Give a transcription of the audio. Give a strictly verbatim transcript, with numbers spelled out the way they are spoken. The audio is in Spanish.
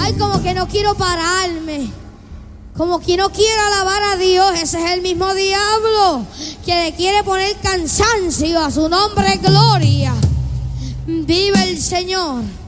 Ay, como que no quiero pararme. Como que no quiero alabar a Dios. Ese es el mismo diablo que le quiere poner cansancio a su nombre, gloria. Vive el Señor.